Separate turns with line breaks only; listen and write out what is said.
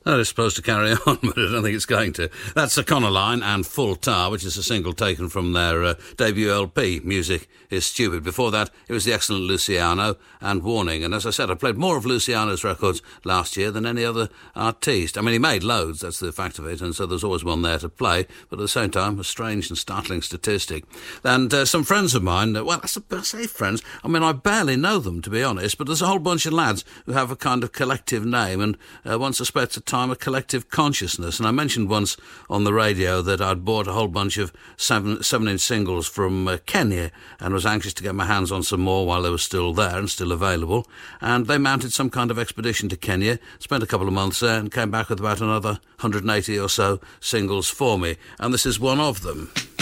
That is supposed to carry on, but I don't think it's going to. That's Econoline and Full Tar, which is a single taken from their debut LP, Music is Stupid. Before that, it was the excellent Luciano and Warning. And as I said, I played more of Luciano's records last year than any other artiste. I mean, he made loads, that's the fact of it, and so there's always one there to play, but at the same time, a strange and startling statistic. And some friends of mine, well, I say friends, I mean, I barely know them, to be honest, but there's a whole bunch of lads who have a kind of collective name, and one suspects at time a collective consciousness. And I mentioned once on the radio that I'd bought a whole bunch of 7-inch singles from Kenya and was anxious to get my hands on some more while they were still there and still available. And they mounted some kind of expedition to Kenya, spent a couple of months there and came back with about another 180 or so singles for me. And this is one of them.